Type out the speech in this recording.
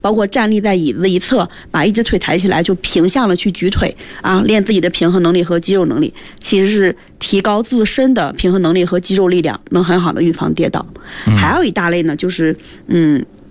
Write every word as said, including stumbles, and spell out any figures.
包括站立在椅子一侧，把一只腿抬起来就平向了去举腿啊，练自己的平衡能力和肌肉能力，其实是提高自身的平衡能力和肌肉力量，能很好的预防跌倒。嗯、还有一大类呢，就是嗯